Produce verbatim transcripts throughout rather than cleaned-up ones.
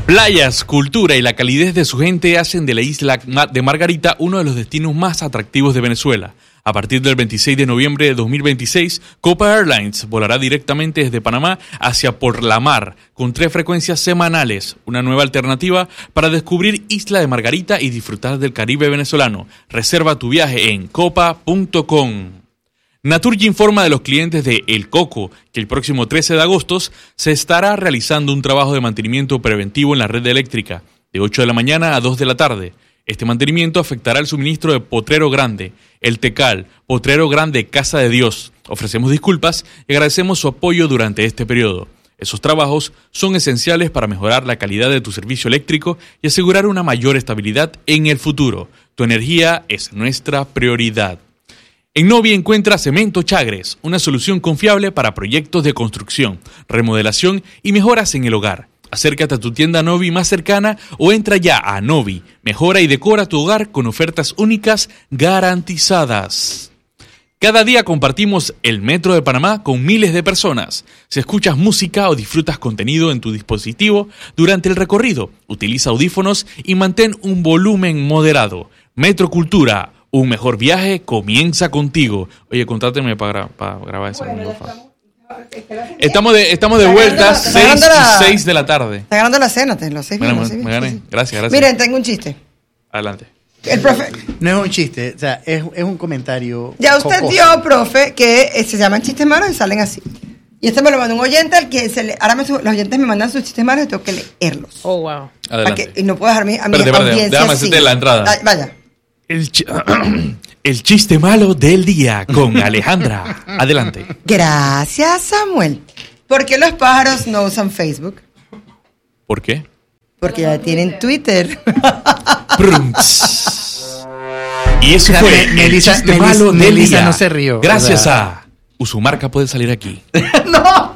Playas, cultura y la calidez de su gente hacen de la isla de Margarita uno de los destinos más atractivos de Venezuela. A partir del veintiséis de noviembre de dos mil veintiséis, Copa Airlines volará directamente desde Panamá hacia Por la Mar, con tres frecuencias semanales, una nueva alternativa para descubrir Isla de Margarita y disfrutar del Caribe venezolano. Reserva tu viaje en copa punto com. Naturgy informa de los clientes de El Coco que el próximo trece de agosto se estará realizando un trabajo de mantenimiento preventivo en la red eléctrica, de ocho de la mañana a dos de la tarde. Este mantenimiento afectará el suministro de Potrero Grande, El Tecal, Potrero Grande, Casa de Dios. Ofrecemos disculpas y agradecemos su apoyo durante este periodo. Esos trabajos son esenciales para mejorar la calidad de tu servicio eléctrico y asegurar una mayor estabilidad en el futuro. Tu energía es nuestra prioridad. En Novi encuentra Cemento Chagres, una solución confiable para proyectos de construcción, remodelación y mejoras en el hogar. Acércate a tu tienda Novi más cercana o entra ya a Novi. Mejora y decora tu hogar con ofertas únicas garantizadas. Cada día compartimos el Metro de Panamá con miles de personas. Si escuchas música o disfrutas contenido en tu dispositivo durante el recorrido, utiliza audífonos y mantén un volumen moderado. Metro Cultura. Un mejor viaje comienza contigo. Oye, contráteme para, para grabar eso. Bueno, estamos de, estamos de vuelta, seis y seis de la tarde. Está ganando la cena, te lo sé. Me, me, me gané. Gracias, gracias. Miren, tengo un chiste. Adelante. El profe... No es un chiste, o sea, es, es un comentario. Ya usted jocoso. dio, profe, que se llaman chistes malos y salen así. Y este me lo mandó un oyente al que se le, ahora me, los oyentes me mandan sus chistes malos y tengo que leerlos. Oh, wow. Adelante. Que, y no puedo dejar a mi, a mi espérate, espérate, audiencia déjame así. hacerte la entrada. Ay, vaya. El, ch el chiste malo del día con Alejandra. Adelante. Gracias, Samuel. ¿Por qué los pájaros no usan Facebook? ¿Por qué? Porque ya tienen Twitter. Y eso O sea, fue me, el Melissa, chiste Melissa, malo del Melissa día. no se rió. Gracias o sea. a Usumarca puede salir aquí. ¡No!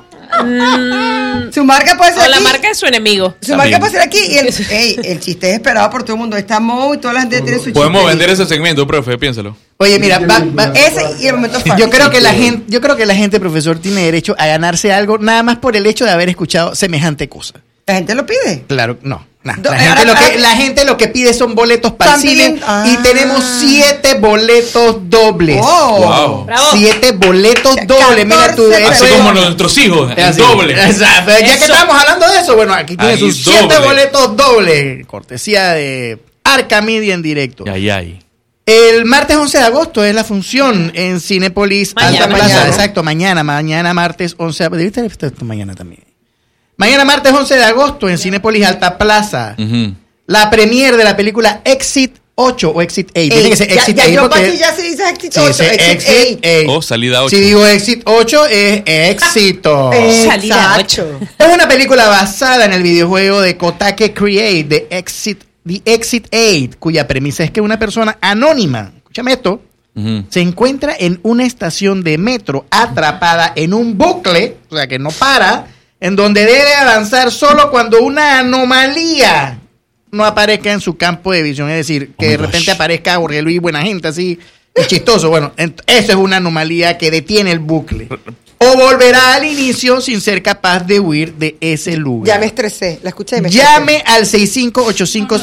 Mm, Su marca puede ser o la aquí. marca es su enemigo. Su marca puede ser aquí. Y el, ey, el chiste es esperado por todo el mundo. Está Mo y toda la gente tiene su chiste. Podemos vender ese segmento, profe, piénsalo. Oye, mira, va, va, ese y el momento fácil. yo creo que la gente, yo creo que la gente, profesor, tiene derecho a ganarse algo nada más por el hecho de haber escuchado semejante cosa. La gente lo pide. Claro, no. Nah, Do- la, gente ahora- lo que, la gente lo que pide son boletos para el También- cine ah. y tenemos siete boletos dobles. Oh. Wow. Bravo. Siete boletos dobles. Mira tú, catorce esto Así es- como nuestros hijos, el Así. doble. Exacto. Ya que Eso. estamos hablando de eso, bueno, aquí tiene Ahí, sus doble. siete boletos dobles. Cortesía de Arca Media en directo. Ay, ay. El martes once de agosto es la función en Cinépolis Mañana. Alta Plaza. Mañana. Exacto, mañana, mañana martes once de agosto. Debiste haber visto esto mañana también. Mañana martes once de agosto en Cinépolis Alta Plaza. Uh-huh. La premiere de la película Exit ocho o Exit ocho. Tiene que ser Ya- Exit ya, ocho yo porque... para ti ya se dice Exit Sí, ocho, sí, Exit Exit ocho. ocho. O salida ocho. Si digo Exit ocho es éxito. Salida Exacto. Es una película basada en el videojuego de Kotake Create de Exit, The Exit ocho, cuya premisa es que una persona anónima, escúchame esto, Uh-huh. se encuentra en una estación de metro atrapada en un bucle, o sea que no para, en donde debe avanzar solo cuando una anomalía no aparezca en su campo de visión. Es decir, que Oh de my repente gosh. aparezca Jorge Luis buena gente así, y chistoso. Bueno, ent- eso es una anomalía que detiene el bucle. O volverá al inicio sin ser capaz de huir de ese lugar. Ya me estresé. La escuché y me Llame al seis cinco ocho cinco.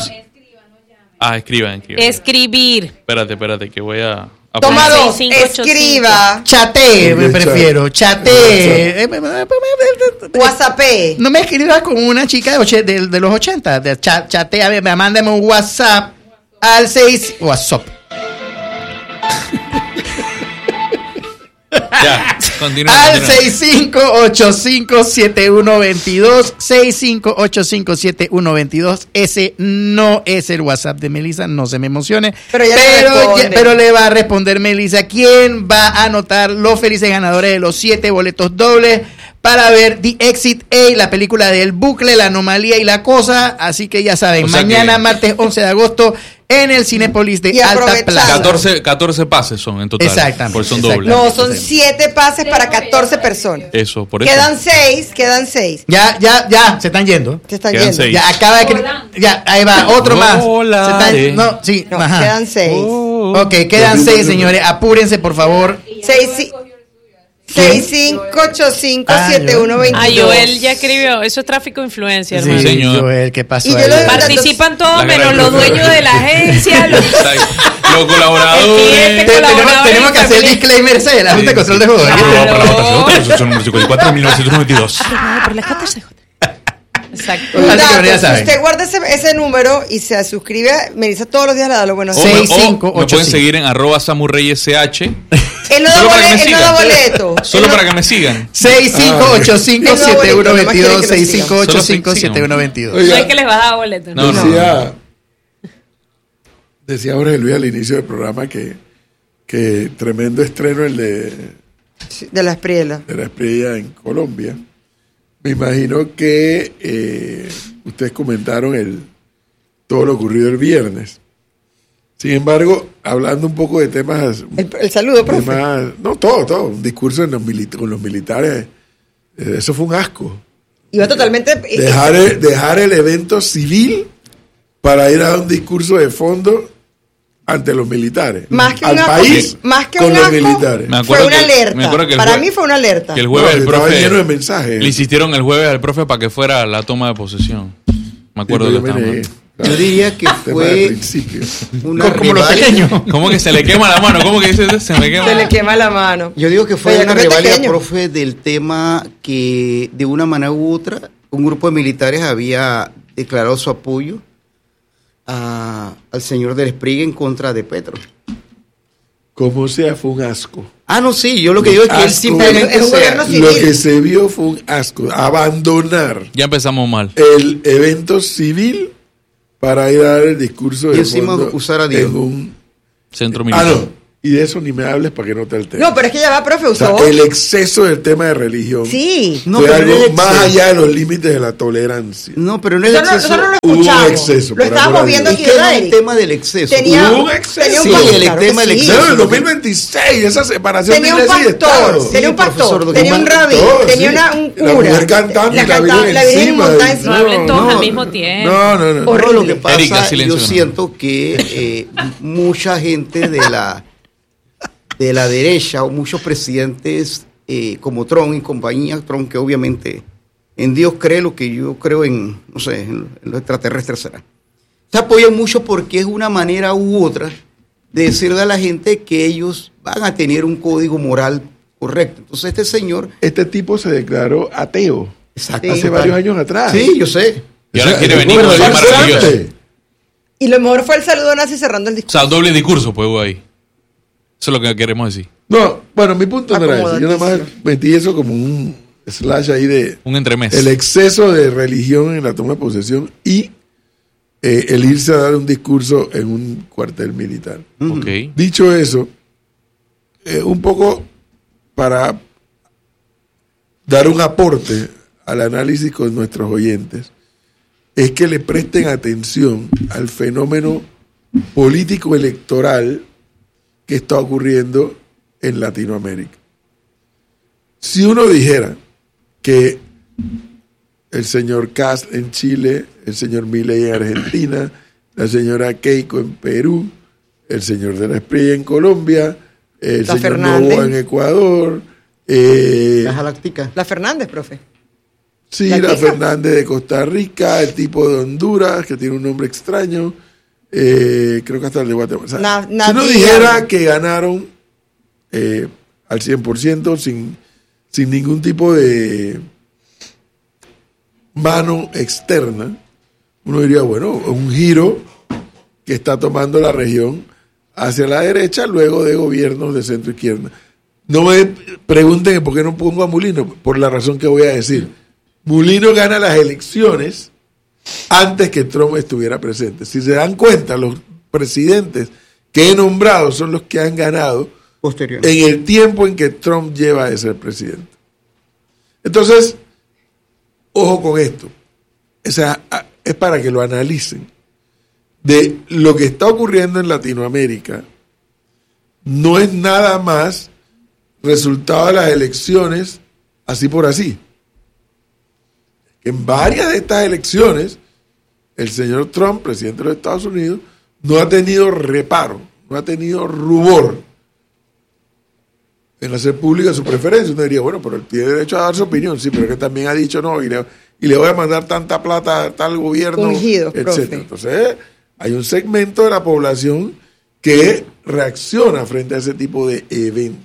Ah, escriban, escriban. Escribir. Espérate, espérate, que voy a... a Toma poner- dos. seis cinco ocho cinco. Escriba. Chatee, me Sí, prefiero. Chatee. WhatsApp. No me escribas con una chica de, oche- de, de los ochenta. De cha, chatea, me- mándame un WhatsApp al seis. WhatsApp. Ya, continúa. Al continúa. seis cinco ocho cinco siete uno dos dos. seis cinco ocho cinco siete uno dos dos. Ese no es el WhatsApp de Melissa, no se me emocione. Pero ya le pero, responde. ya- pero le va a responder Melissa, quién va a anotar los felices ganadores de los siete boletos dobles para ver The Exit ocho, la película del bucle, la anomalía y la cosa. Así que ya saben, O sea mañana, que- martes once de agosto, en el Cinépolis de Y Alta aprovechando. Plaza. catorce, catorce pases son en total. Exactamente, Por son exactamente. dobles. No, son siete pases para catorce personas. Eso, por eso. Quedan seis, quedan seis. Ya, ya, ya, se están yendo. Se están Quedan yendo. seis. Ya acaba de cre- ya ahí va otro más. Hola. Se están- Sí. no, sí, No, ajá. quedan seis. Oh. Ok, quedan seis, señores. Apúrense, por favor. Seis, sí. seis cinco ocho cinco siete uno dos dos. Ah, Joel ya escribió. Eso es tráfico de influencia, Sí, hermano. señor. Joel, ¿qué pasó Y yo ahí? lo- Participan todos La menos gran los profe. dueños de la agencia, los... Los colaboradores. El Te- cliente, tenemos, tenemos que hacer disclaimer ese de la Junta de Control de Juegos. Claro. No, para la votación, son número cincuenta y cuatro de mil novecientos noventa y dos. Por la J C J. Exacto. Un Así que dato, ya si saben. usted guarda ese, ese número y se suscribe, Melissa todos los días le da los buenos O, días. me- seis, o cinco, me ocho, pueden cinco. seguir en arroba samurreysh. Él no da Solo para que me boleto. Él no da sigan. boleto. Solo Él no- para que me sigan. seis cinco ocho cinco siete uno dos dos, seis cinco ocho Solo cinco sigan. siete uno dos dos. No es que les vas a dar boleto. No, no. decía, decía Jorge Luis al inicio del programa que, que tremendo estreno el de, De la Espriela. de la Espriella en Colombia. Me imagino que eh, ustedes comentaron el todo lo ocurrido el viernes. Sin embargo, hablando un poco de temas, El, el saludo, profe. temas no todo, todo, un discurso en los mili- con los militares, eh, eso fue un asco. Iba totalmente. Dejar el, dejar el evento civil para ir a dar un discurso de fondo ante los militares. Más que al un asco, país más que con un los asco, militares. Me fue acuerdo una que- alerta. me acuerdo que el Para jue- mí fue una alerta. Que el jueves No, el estaba profe lleno de mensajes. le insistieron el jueves al profe para que fuera la toma de posesión. Me acuerdo Sí, de yo lo me que negué. estaba- Claro. Yo diría que Tema de fue principio. una Como los reválida. pequeños. ¿Cómo que se le quema la mano? ¿Cómo que dice se me quema? Se le quema la mano. Yo digo que fue Pero una creo que reválida, pequeño. profe, del tema que de una manera u otra un grupo de militares había declarado su apoyo a- al señor del Espriella en contra de Petro. Como sea, fue un asco. Ah, no, sí, yo lo que digo es que él Asco. simplemente Es un se- gobierno civil. Lo que se vio fue un asco. Abandonar Ya empezamos mal. el evento civil para ir a dar el discurso Y de encima fondo usar a Dios. en un... Centro Ah, militar. no. Y de eso ni me hables para que no te alteres. No, pero es que ya va, profe, O sea, usó. el exceso del tema de religión Sí. No, fue pero algo no es más exceso. allá de los límites de la tolerancia. No, pero no es Nosotros, exceso. nosotros lo Hubo un escuchamos. exceso, lo por estábamos amor a viendo Dios. Es aquí, que no es Dairi. el tema del exceso. Tenía, Hubo un exceso. tenía un Sí, pastor, el claro tema que del sí. exceso. No, en el dos mil veintiséis, esa separación Tenía de un iglesia y pastor, Estado. tenía un Sí, profesor, pastor, lo tenía que un más- rabí, todo, tenía sí. una, un La cura. mujer cantando la, y la canta- Virgen la Virgen encima. montada No, encima. No hablen todos no, al mismo tiempo. No, no, no. No, lo que pasa, Erika, silencio, yo no. siento que eh, mucha gente de la de la derecha o muchos presidentes eh, como Trump y compañía, Trump que obviamente en Dios cree lo que yo creo en, no sé, en, en los extraterrestres será. Se apoyan mucho porque es una manera u otra de decirle a la gente que ellos van a tener un código moral correcto. Entonces este señor... Este tipo se declaró ateo Exacto. hace varios años atrás. Sí, yo sé. Y ahora O sea, quiere es venir con el farsante. tema religioso. Y lo mejor fue el saludo nazi cerrando el O discurso. sea, doble discurso, pues, hubo ahí. Eso es lo que queremos decir. No, bueno, mi punto no era ese. Yo nada más Acomodatísimo. metí eso como un slash ahí de Un entremés. el exceso de religión en la toma de posesión y eh, el irse a dar un discurso en un cuartel militar. Ok. Dicho eso, eh, un poco para dar un aporte al análisis con nuestros oyentes, es que le presten atención al fenómeno político electoral que está ocurriendo en Latinoamérica. Si uno dijera que el señor Kast en Chile, el señor Milei en Argentina, la señora Keiko en Perú, el señor de la Espriella en Colombia, el La señor Fernández. Novoa en Ecuador, eh, La Galáctica. La Fernández, profe. sí, ¿La la Keiko? Fernández de Costa Rica, el tipo de Honduras, que tiene un nombre extraño, eh, creo que hasta el de Guatemala. O sea, Na- si uno Nadia. dijera que ganaron eh, al cien por ciento sin, sin ningún tipo de mano externa, uno diría, bueno, un giro que está tomando la región hacia la derecha luego de gobiernos de centro izquierda. No me pregunten por qué no pongo a Mulino, por la razón que voy a decir. Mulino gana las elecciones antes que Trump estuviera presente. Si se dan cuenta, los presidentes que he nombrado son los que han ganado Posterior. en el tiempo en que Trump lleva de ser presidente. Entonces, ojo con esto. O sea, a- es para que lo analicen. De lo que está ocurriendo en Latinoamérica no es nada más resultado de las elecciones así por así. En varias de estas elecciones, el señor Trump, presidente de los Estados Unidos, no ha tenido reparo, no ha tenido rubor en hacer pública su preferencia. Uno diría, bueno, pero él tiene derecho a dar su opinión, sí, pero que también ha dicho no, y le, y le voy a mandar tanta plata a tal gobierno, Ungidos, etcétera. profe. Entonces, hay un segmento de la población que reacciona frente a ese tipo de eventos.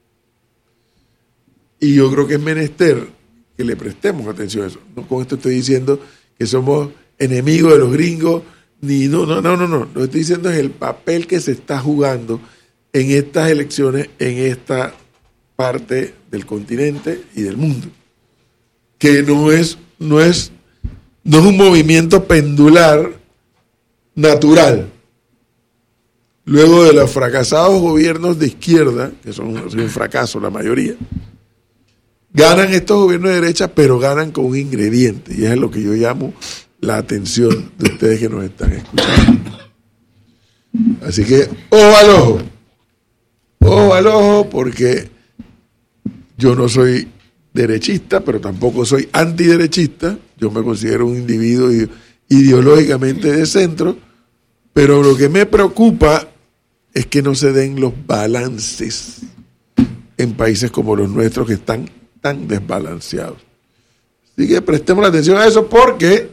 Y yo creo que es menester que le prestemos atención a eso. No con esto estoy diciendo que somos enemigos de los gringos, ni no, no, no, no, no. Lo que estoy diciendo es el papel que se está jugando en estas elecciones, en esta parte del continente y del mundo. Que no es, no es, no es un movimiento pendular natural. Luego de los fracasados gobiernos de izquierda, que son, son un fracaso la mayoría, ganan estos gobiernos de derecha, pero ganan con un ingrediente, y es lo que yo llamo la atención de ustedes que nos están escuchando. Así que, ojo al ojo, ojo al ojo, porque yo no soy derechista, pero tampoco soy antiderechista. Yo me considero un individuo ideológicamente de centro, pero lo que me preocupa es que no se den los balances en países como los nuestros que están tan desbalanceados. Así que prestemos la atención a eso, porque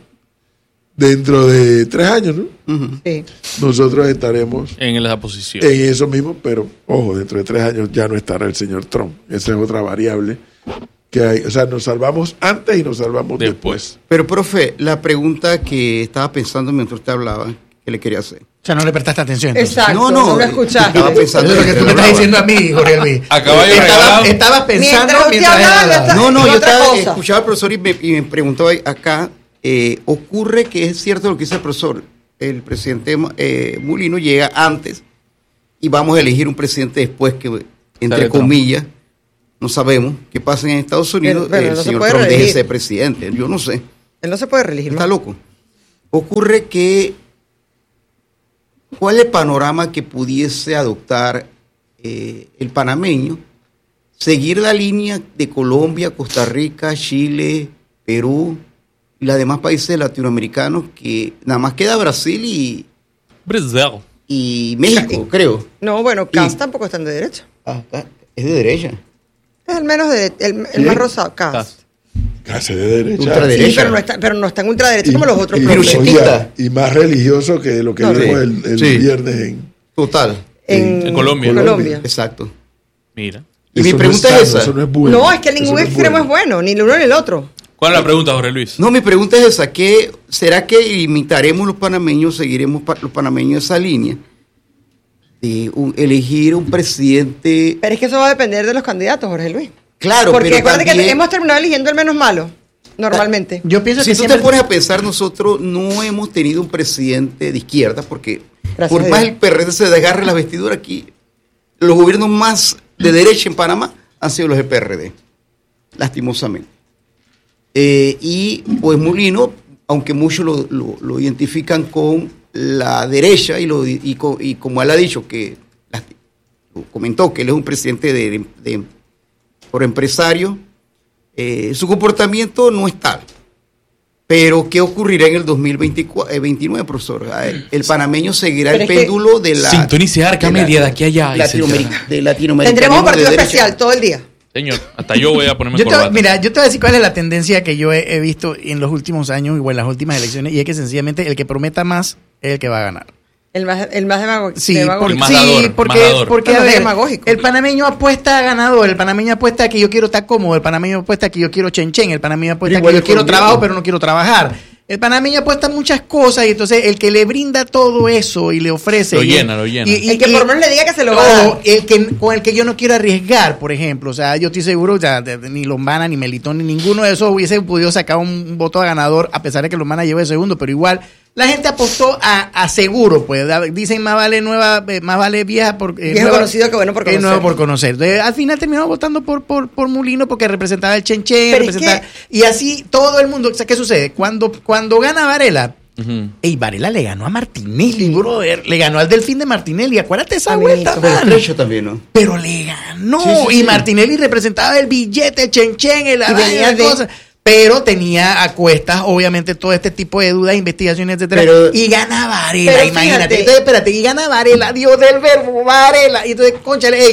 dentro de tres años, ¿no? Uh-huh. Sí. Nosotros estaremos En la posición. en eso mismo, pero ojo, dentro de tres años ya no estará el señor Trump. Esa es otra variable que hay. O sea, nos salvamos antes y nos salvamos después. Después. Pero, profe, la pregunta que estaba pensando mientras usted hablaba, que le quería hacer. O sea, no le prestaste atención. entonces. Exacto, No, no, no, lo escuchaste. estaba pensando Eso es lo que tú me estás diciendo a mí, Jorge Luis. A caballo Estaba- regalado. Estabas pensando Mientras usted mientras él hablaba, hablaba. yo No, no, Y yo otra estaba, cosa. escuchaba al profesor y me, y me preguntaba acá, eh, ocurre que es cierto lo que dice el profesor, el presidente eh, Mulino llega antes y vamos a elegir un presidente después que, entre Sale Trump. comillas, no sabemos qué pasa en Estados Unidos, Pero- pero el no se señor puede Trump deje de reelegir. ser presidente, yo no sé, Él no se puede reelegir. está más. loco. Ocurre que, ¿cuál es el panorama que pudiese adoptar eh, el panameño? Seguir la línea de Colombia, Costa Rica, Chile, Perú y los demás países latinoamericanos, que nada más queda Brasil y, Brasil. y México, creo. No, bueno, Cas Y- tampoco está de derecha. Ah, ah, es de derecha. Es el menos de, el, el ¿Sí? más rosado, Cas. Cas. Casi de derecha. Ultraderecha. Sí, pero no está, pero no está en ultraderecha como los otros y, profes. Piruchita. oiga, y más religioso que lo que No, vimos sí. el, el Sí. viernes en Total. En, En Colombia. Colombia. Exacto. Mira. Y mi Eso no pregunta sano, es esa. eso no es bueno. No, es que ningún Eso no extremo es bueno, ni el uno ni el otro. ¿Cuál es la pregunta, Jorge Luis? No, mi pregunta es esa, ¿qué, ¿será que imitaremos los panameños, seguiremos pa- los panameños esa línea de un- elegir un presidente? Pero es que eso va a depender de los candidatos, Jorge Luis. Claro, Porque pero acuérdate también- que hemos terminado eligiendo el menos malo, normalmente. Yo pienso Si que tú siempre... te pones a pensar, nosotros no hemos tenido un presidente de izquierda, porque Gracias por a más Dios. el P R D se desgarre la vestidura aquí, los gobiernos más de derecha en Panamá han sido los del P R D, lastimosamente. Eh, y pues Mulino, aunque muchos lo, lo- lo identifican con la derecha y, lo, y, co- y como él ha dicho, que lasti- lo comentó que él es un presidente de, de- por empresario, eh, su comportamiento no es tal. Pero, ¿qué ocurrirá en el dos mil veintinueve, profesor? Ah, El, el panameño seguirá Pero el es que- péndulo de la... Sintonice Arca de la- Media de aquí a allá, y Latinoamerica, se- de latinoamericanismo Tendremos un de partido derecha. especial todo el día. Señor, hasta yo voy a ponerme Yo te, corbata. mira, yo te voy a decir cuál es la tendencia que yo he, he visto en los últimos años o en las últimas elecciones, y es que sencillamente el que prometa más es el que va a ganar. El más, el más demagógico. Sí, demagógico. por- El más sí, dador, porque, más dador. porque Bueno, a ver, demagógico. el panameño apuesta a ganador, el panameño apuesta a que yo quiero estar cómodo, el panameño apuesta a que yo quiero chenchen, el panameño apuesta a que Igual yo el quiero colombiano. trabajo pero no quiero trabajar. El panameño apuesta a muchas cosas y entonces el que le brinda todo eso y le ofrece... Lo y- llena, lo llena. y- y- El que y- por lo menos le diga que se lo va a todo, dar. el que, con el que yo no quiero arriesgar, por ejemplo. O sea, yo estoy seguro, o sea, de- de- ni Lombana, ni Melitón, ni ninguno de esos hubiese podido sacar un, un voto a ganador, a pesar de que Lombana lleve segundo, pero igual la gente apostó a, a seguro, pues. Da- Dicen más vale nueva, eh, más vale vieja por eh, Viejo nueva- conocido que bueno por que conocer. nuevo por conocer. Entonces, al final terminó votando por, por, por Mulino porque representaba el Chenchen, Pero es representaba- y así todo el mundo. O sea, ¿qué sucede? Cuando, cuando gana Varela, Ujú. ey, Varela le ganó a Martinelli, brother. Le ganó al Delfín de Martinelli. Acuérdate esa Amiguito. vuelta, Pero man. Trecho también, ¿no? Pero le ganó. Sí, sí, y sí. Martinelli representaba el billete, Chen Chen, el Y venía de- cosa. Pero tenía a cuestas, obviamente, todo este tipo de dudas, investigaciones, etcétera. Pero- y gana Varela, Pero imagínate. fíjate. Entonces, espérate, y gana Varela, Dios del verbo, Varela. Y entonces, cónchale, ey,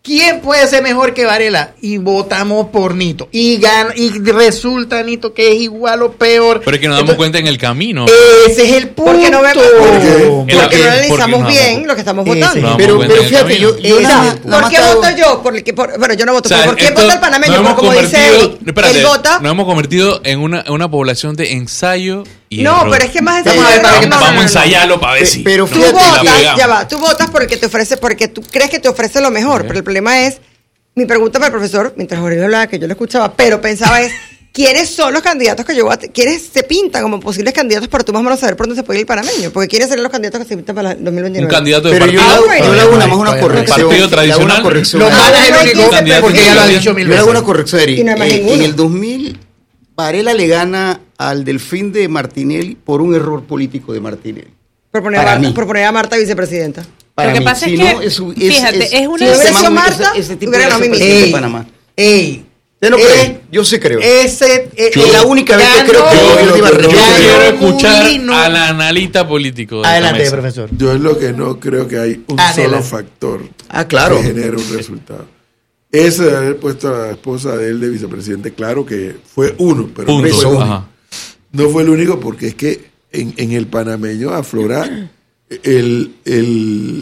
¿quién puede ser mejor que Varela? Y votamos por Nito. Y gana, y resulta, Nito, que es igual o peor. Pero es que nos damos cuenta en el camino. Ese es el punto. Porque no vemos, qué? porque El- no analizamos porque no bien damos- lo que estamos Ese. votando. No. Pero, Vamos a pero ver en el fíjate, yo, camino. yo Esa- nada- nada ¿Por más qué te hago- voto yo? Por el que, por- bueno, yo no voto. O sea, ¿Por qué esto- vota el panameño? nos hemos Porque como dice convertido- Eric, espérate, él vota. nos hemos convertido en una, en una población de ensayo y No, error. pero es que más Vamos ensayo a ver, de para error, que no, Vamos no, no, a no. ensayarlo para ver Pe- si. pero Tú fíjate la votas, pegamos. ya va, tú votas porque te ofrece, porque tú crees que te ofrece lo mejor, pero el problema es, mi pregunta para el profesor, mientras Jorge hablaba, que yo lo escuchaba, pero pensaba es, ¿quiénes son los candidatos que yo voy a, quiénes se pintan como posibles candidatos para tú más o menos saber por dónde se puede ir el panameño? Porque ¿quiénes serían los candidatos que se pintan para el dos mil veintinueve? Un candidato de Pero yo, partido. le hago- bueno. yo le hago una más una Bueno, corrección. partido le hago una tradicional. corrección. Lo Ah, malo es el no, único, candidato porque ya lo ha que- dicho mil Yo le veces. hago una corrección, Eric. Y no hay más Eh, ninguno. en el dos mil, Varela le gana al Delfín de Martinelli por un error político de Martinelli. Por poner, a Para Marta, mí. por poner a Marta vicepresidenta. Para Lo que mí, pasa si es no, que, su- fíjate, es una- si Si hubiera ese sido man- Marta, ese tipo hubiera era ganado mi presidente de Ey, Panamá. ey. ¿Usted no Eh, cree? Yo sí creo. Ese eh, Es la única vez que ganó- creo que Yo, yo yo, iba a yo renunciar. quiero Ganó escuchar Mulino. al analista político. de esta Adelante, mesa. profesor. Yo es lo que no creo que hay un Adelante. solo factor Ah, claro. que genere un resultado. Ese de haber puesto a la esposa de él de vicepresidente, claro que fue uno, pero no Punto. fue, el único. Ajá. No fue el único porque es que en, en el panameño aflora el, el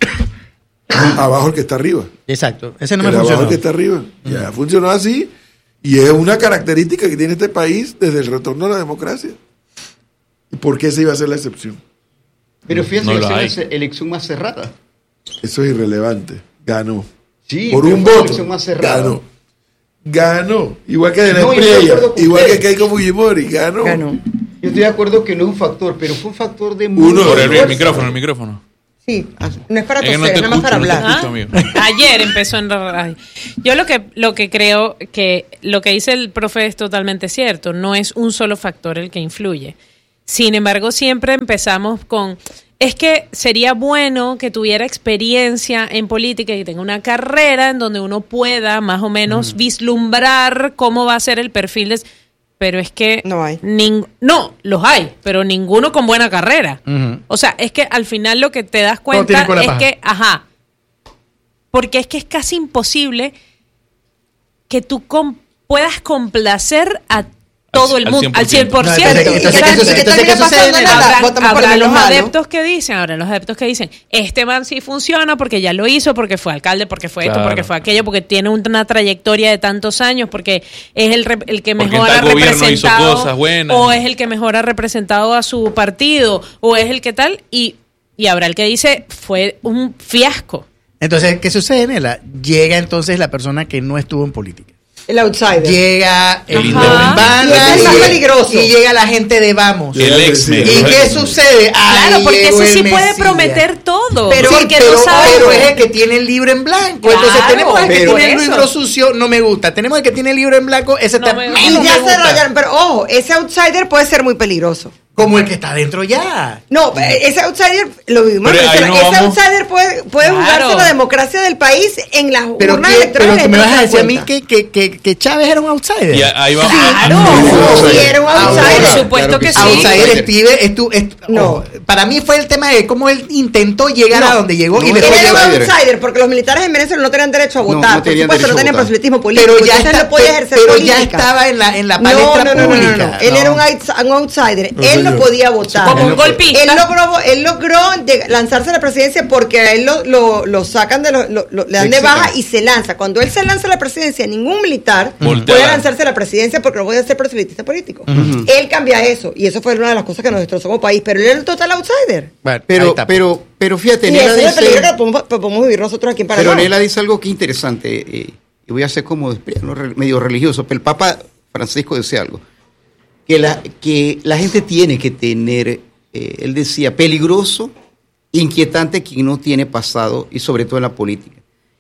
abajo el que está arriba. Exacto. Ese no me el abajo funcionó. el que está arriba. Ya funcionó así y es una característica que tiene este país desde el retorno a la democracia. ¿Y por qué esa iba a ser la excepción? Pero fíjate No que lo es hay. una se- elección más cerrada. Eso es irrelevante. Ganó. Sí, Por pero un fue una voto. elección más cerrada. Ganó. Ganó. Igual que de la No, yo estoy de estrella. acuerdo con Igual usted. que Keiko Fujimori. Ganó. Ganó. Yo estoy de acuerdo que no es un factor, pero fue un factor de Uno. Por el, fuerza. el micrófono, el micrófono. Sí, no es para Es que toser, no es te nada más para escucho, no te hablar. escucho, amigo. Ayer empezó en ay. Yo lo que lo que creo que lo que dice el profe es totalmente cierto, no es un solo factor el que influye. Sin embargo, siempre empezamos con es que sería bueno que tuviera experiencia en política y que tenga una carrera en donde uno pueda más o menos vislumbrar cómo va a ser el perfil de pero es que No hay. nin- no, los hay, pero ninguno con buena carrera. Ujú. O sea, es que al final lo que te das Todos cuenta tienen cola es paja. que, ajá, porque es que es casi imposible que tú com- puedas complacer a todo Al- el al mundo, al cien por No, ciento. entonces, entonces, Exacto. ¿qué sucede? ¿Y qué Entonces, ¿qué termina sucede? pasando? Nada, Habrán, votamos por habrán el los malo. adeptos que dicen, ahora los adeptos que dicen, este man sí funciona porque ya lo hizo, porque fue alcalde, porque fue esto, Claro. porque fue aquello, porque tiene una trayectoria de tantos años, porque es el, rep- el que Porque mejor en ha tal gobierno hizo representado, cosas buenas. o es el que mejor ha representado a su partido, o es el que tal, y, y habrá el que dice, fue un fiasco. Entonces, ¿qué sucede, Nela? Llega entonces la persona que no estuvo en política. El outsider. Llega el Ajá. Interurban Y ese es más peligroso. y llega la gente de Vamos. Yo- El ex ¿Y ¿Y qué sucede? Claro, Ahí porque llegó ese el sí puede Mesías. prometer todo. Pero, porque pero, no sabe. pero es el que tiene el libro en blanco. Claro, Entonces tenemos el que pero- tiene el por eso. libro sucio, no me gusta. Tenemos el que tiene el libro en blanco, ese No también me- Y no ya me se gusta. rayaron, pero ojo, ese outsider puede ser muy peligroso. Como el que está dentro ya. No, eh, ese outsider, lo vivimos en Pero ahí Venezuela, no ese vamos. outsider puede, puede Claro. jugarse la democracia del país en las Pero, urnas que, pero electorales. que me no vas se a dan decir a mí cuenta. que, que, que, que Chávez era un outsider. Y ahí va. Claro, sí, era un outsider. Por supuesto que sí. Outsider Steve, es tu, es- No. ojo, para mí fue el tema de cómo él intentó llegar No. a donde llegó y No, le él fue Él era un outsider. outsider porque los militares en Venezuela no tenían derecho a No, votar. no por tenían supuesto, derecho no a tenían votar. proselitismo político. pero ya, entonces está- él no podía pe- ejercer pero política. ya estaba en la, en la No, palestra no, no, no, no, pública. no. Él No. era un, outs- un outsider. No, él no señor. podía votar. Como un Él- golpista. Él logró, él logró lleg- lanzarse a la presidencia porque a él lo, lo, lo sacan de lo, lo- lo- le dan de Mexican. baja y se lanza. Cuando él se lanza a la presidencia, ningún militar Voltea. puede lanzarse a la presidencia porque no puede ser proselitista político. Él cambia eso y eso fue una de las cosas que nos destrozó como país. Pero él era el total outsider. Bueno, ahí Pero, está. pero, pero fíjate, Y Nela ese es el peligro dice, que podemos, podemos vivir nosotros aquí en Panamá. pero Nela dice algo que es interesante, eh, y voy a ser como no, re- medio religioso, pero el Papa Francisco decía algo, que la, que la gente tiene que tener, eh, él decía, peligroso, inquietante quien no tiene pasado y sobre todo en la política.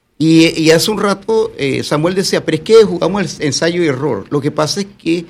Y, y hace un rato eh, Samuel decía, pero es que jugamos el ensayo y error. Lo que pasa es que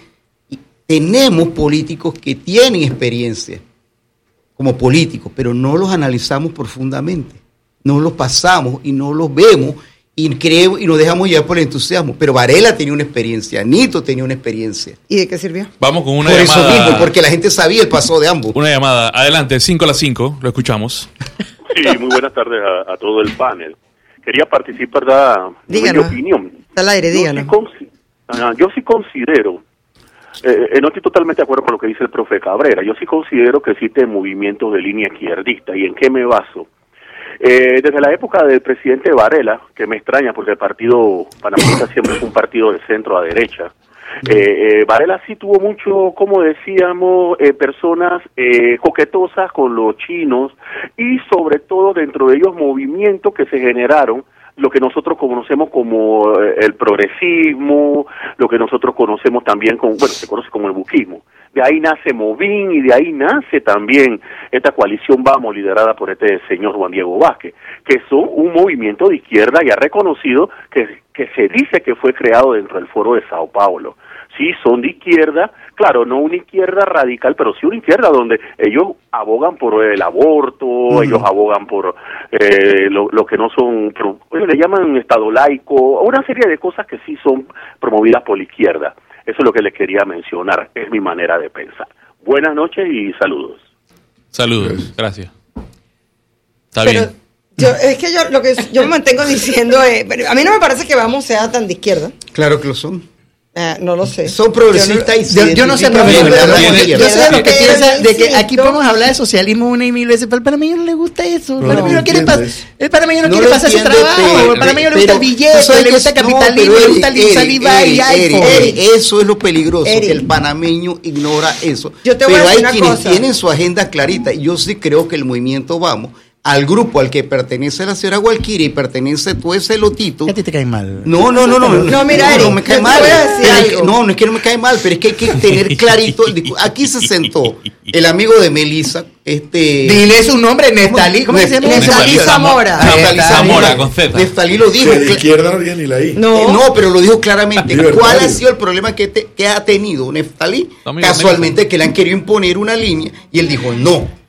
tenemos políticos que tienen experiencia como políticos, pero no los analizamos profundamente, no los pasamos y no los vemos y creemos y nos dejamos llevar por el entusiasmo. Pero Varela tenía una experiencia, Nito tenía una experiencia. ¿Y de qué sirvió? Vamos con una por llamada. eso mismo, porque la gente sabía el pasado de ambos. Una llamada. Adelante, cinco a las cinco. Lo escuchamos. Sí, muy buenas tardes a, a todo el panel. quería participar da, de mi Díganos. opinión. Está al aire, Yo díganos. sí, consi- ah, yo sí considero, eh, eh, no estoy totalmente de acuerdo con lo que dice el profe Cabrera, yo sí considero que existe movimientos de línea izquierdista. ¿Y en qué me baso? Eh, desde la época del presidente Varela, que me extraña porque el partido panameñista siempre fue un partido de centro a derecha, eh, eh, Varela sí tuvo mucho, como decíamos, eh, personas eh, coquetosas con los chinos y sobre todo dentro de ellos movimientos que se generaron, lo que nosotros conocemos como eh, el progresismo, lo que nosotros conocemos también como, bueno, se conoce como el buquismo. De ahí nace Movín y de ahí nace también esta coalición Vamos, liderada por este señor Juan Diego Vázquez, que son un movimiento de izquierda ya reconocido que, que se dice que fue creado dentro del Foro de Sao Paulo. Sí, son de izquierda, claro, no una izquierda radical, pero sí una izquierda donde ellos abogan por el aborto, uh-huh. ellos abogan por eh, lo, lo que no son, ellos le llaman Estado laico, una serie de cosas que sí son promovidas por la izquierda. Eso es lo que les quería mencionar, es mi manera de pensar. Buenas noches y saludos. Saludos, gracias. Está Pero bien. yo, es que yo lo que yo me mantengo diciendo es, a mí no me parece que Vamos sea tan de izquierda. Claro que lo son. Eh, no lo sé. Son progresistas y Yo, se yo no sé, identifican profe, con la yo, tiene- yo izquierda. sé de lo que Pero piensa, de que insisto- aquí podemos hablar de socialismo una y mil veces, pero el panameño no le gusta eso, el No, panameño no no quiere, pa- entiendes. el panameño no No quiere lo pasar ese entiende, trabajo, pero- el panameño le gusta el pero billete, tú sabes le que gusta el es- no, capitalismo, pero le gusta el Eric, salivar y Eric, iPhone. Eric, eso es lo peligroso, Eric. que el panameño ignora eso. Yo te voy pero a decir hay una quienes cosa. tienen su agenda clarita. Yo sí creo que el movimiento Vamos, al grupo al que pertenece la señora Gualquiri y pertenece todo ese lotito. ¿Qué a ti te cae mal? No, no, no, no. No, mira, Eric, no me cae yo te mal. voy a decir Pero es que- algo. no, no es que no me cae mal, pero es que hay que tener clarito. el discu- Aquí se sentó el amigo de Melissa, este. Dile su nombre, Nestalí, ¿cómo se llama? Nestalí Nestalí Zamora. Zamora. Nestalí Zamora, con Z. Nestalí lo dijo. Que de cla- izquierda no tiene ni la I. No. Eh, no, pero lo dijo claramente. Libertario. ¿Cuál ha sido el problema que, te- que ha tenido Neftalí? Amigo, Casualmente que le han querido imponer una línea y él dijo no.